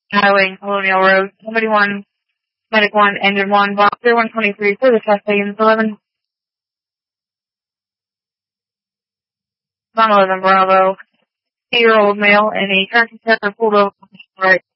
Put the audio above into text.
Highway, Colonial Road, 71, Medic 1, Engine 1, Box 123 for the suspect, units 11. Von 11 Bravo, 8-year-old male, and a tractor trailer pulled over on the right.